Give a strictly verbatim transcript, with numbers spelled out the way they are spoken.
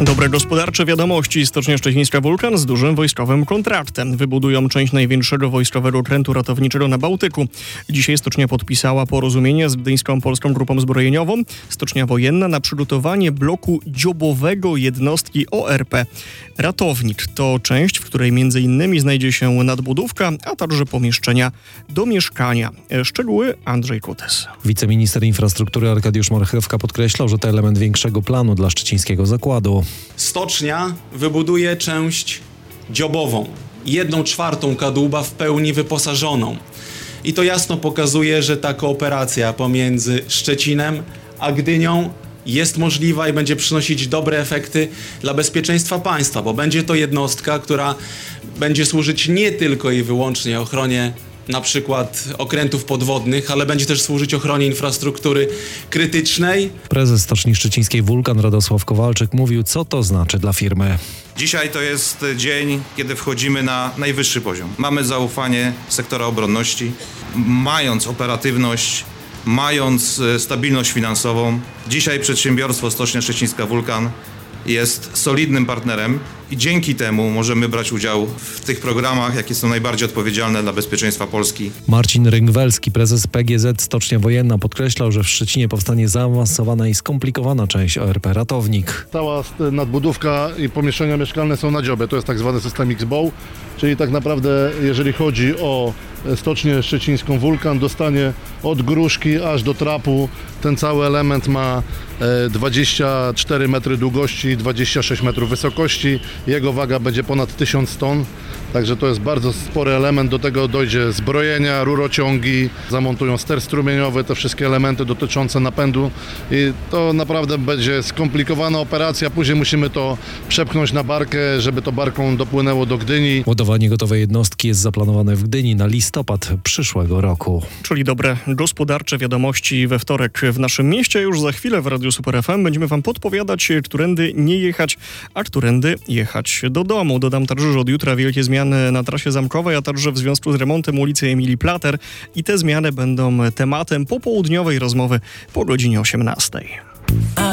Dobre gospodarcze wiadomości. Stocznia Szczecińska Wulkan z dużym wojskowym kontraktem. Wybudują część największego wojskowego okrętu ratowniczego na Bałtyku. Dzisiaj stocznia podpisała porozumienie z Gdyńską Polską Grupą Zbrojeniową. Stocznia wojenna na przygotowanie bloku dziobowego jednostki O R P. Ratownik to część, w której między innymi znajdzie się nadbudówka, a także pomieszczenia do mieszkania. Szczegóły Andrzej Kutes. Wiceminister infrastruktury Arkadiusz Marchewka podkreślał, że to element większego planu dla szczecińskiego zakładu. Stocznia wybuduje część dziobową, jedną czwartą kadłuba w pełni wyposażoną. I to jasno pokazuje, że ta kooperacja pomiędzy Szczecinem a Gdynią jest możliwa i będzie przynosić dobre efekty dla bezpieczeństwa państwa, bo będzie to jednostka, która będzie służyć nie tylko i wyłącznie ochronie na przykład okrętów podwodnych, ale będzie też służyć ochronie infrastruktury krytycznej. Prezes Stoczni Szczecińskiej Wulkan Radosław Kowalczyk mówił, co to znaczy dla firmy. Dzisiaj to jest dzień, kiedy wchodzimy na najwyższy poziom. Mamy zaufanie sektora obronności, mając operatywność, mając stabilność finansową. Dzisiaj przedsiębiorstwo Stocznia Szczecińska Wulkan jest solidnym partnerem i dzięki temu możemy brać udział w tych programach, jakie są najbardziej odpowiedzialne dla bezpieczeństwa Polski. Marcin Ryngwelski, prezes P G Z Stocznia Wojenna, podkreślał, że w Szczecinie powstanie zaawansowana i skomplikowana część O R P Ratownik. Cała nadbudówka i pomieszczenia mieszkalne są na dziobie, to jest tak zwany system X B O W, czyli tak naprawdę jeżeli chodzi o Stocznię Szczecińską Wulkan, dostanie od gruszki aż do trapu. Ten cały element ma dwadzieścia cztery metry długości, dwadzieścia sześć metrów wysokości. Jego waga będzie ponad tysiąc ton, także to jest bardzo spory element. Do tego dojdzie zbrojenia, rurociągi, zamontują ster strumieniowy, te wszystkie elementy dotyczące napędu i to naprawdę będzie skomplikowana operacja. Później musimy to przepchnąć na barkę, żeby to barką dopłynęło do Gdyni. Ładowanie gotowej jednostki jest zaplanowane w Gdyni na listopad przyszłego roku. Czyli dobre gospodarcze wiadomości we wtorek w naszym mieście. Już za chwilę w Radiu Super F M będziemy wam podpowiadać, którędy nie jechać, a którędy jechać do domu. Dodam także, że od jutra wielkie zmiany na trasie zamkowej, a także w związku z remontem ulicy Emilii Plater i te zmiany będą tematem popołudniowej rozmowy po godzinie osiemnastej.